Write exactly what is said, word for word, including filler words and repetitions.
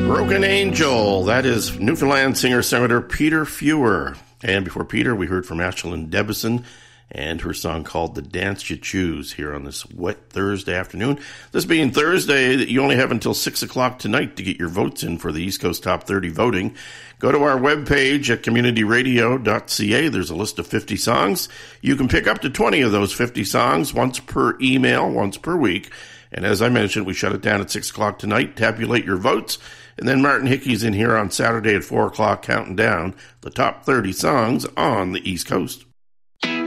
Broken Angel, that is Newfoundland singer-songwriter Peter Fewer. And before Peter, we heard from Ashlyn Debison and her song called The Dance You Choose here on this wet Thursday afternoon. This being Thursday, you only have until six o'clock tonight to get your votes in for the East Coast Top thirty voting. Go to our webpage at community radio dot c a. There's a list of fifty songs. You can pick up to twenty of those fifty songs, once per email, once per week. And as I mentioned, we shut it down at six o'clock tonight, tabulate your votes, and then Martin Hickey's in here on Saturday at four o'clock counting down the top thirty songs on the East Coast.